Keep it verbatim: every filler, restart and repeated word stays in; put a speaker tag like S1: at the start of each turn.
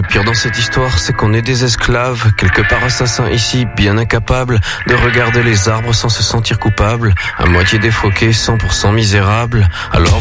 S1: pire dans cette histoire, c'est qu'on est des esclaves, quelque part assassins ici, bien incapables de regarder les arbres sans se sentir coupables, à moitié défroqués, cent pour cent misérables. Alors